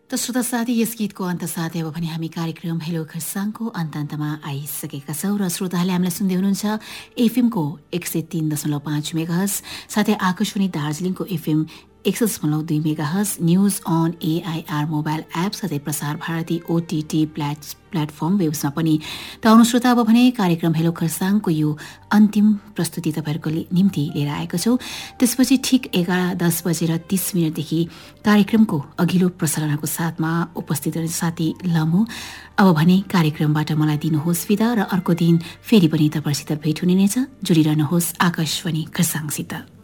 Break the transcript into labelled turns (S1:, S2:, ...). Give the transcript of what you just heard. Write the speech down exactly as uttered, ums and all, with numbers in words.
S1: त श्रोता साथी, यस गीतको अन्त साथै अब भने हामी कार्यक्रम हेलो खरसाङको अन्त अन्तमा आइसकेका छौँ र श्रोताहरूले हामीलाई सुन्दै हुनुहुन्छ एफएमको एक सय तीन दशमलव पाँच मेगाहर्ज, साथै आकाशवाणी दार्जिलिङको एफएम एक सय दशमलव दुई megahertz, news on AIR mobile app, साथै Prasar Bharati OTT plate platform वेब्समा पनि। त आउनु श्रोता, अब भने कार्यक्रम हेलो खरसाङको यो अन्तिम प्रस्तुति तपाईँहरूको निम्ति लिएर आएको छौँ। त्यसपछि ठिक एघार दस बजेर तीस मिनटदेखि कार्यक्रमको अघिल्लो प्रसारणको साथमा उपस्थित रहने साथी लामु। अब भने कार्यक्रमबाट मलाई दिनुहोस् विदा र अर्को दिन फेरि पनि तपाईँसित भेट हुने नै छ। जोडिरहनुहोस् आकाशवाणी खरसाङसित।